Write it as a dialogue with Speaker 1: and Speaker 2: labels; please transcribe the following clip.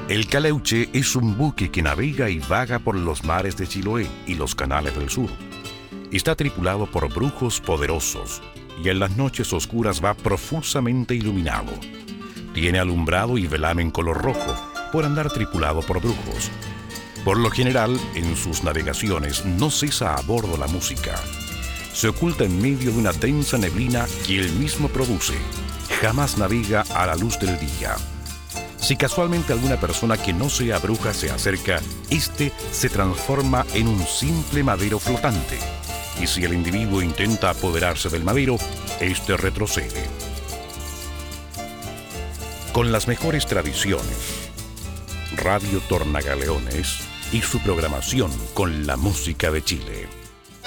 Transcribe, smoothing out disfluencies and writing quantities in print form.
Speaker 1: El Caleuche es un buque que navega y vaga por los mares de Chiloé y los canales del sur. Está tripulado por brujos poderosos y en las noches oscuras va profusamente iluminado. Tiene alumbrado y velamen color rojo por andar tripulado por brujos. Por lo general, en sus navegaciones no cesa a bordo la música. Se oculta en medio de una densa neblina que él mismo produce. Jamás navega a la luz del día. Si casualmente alguna persona que no sea bruja se acerca, este se transforma en un simple madero flotante. Y si el individuo intenta apoderarse del madero, este retrocede. Con las mejores tradiciones, Radio Tornagaleones y su programación con la música de Chile.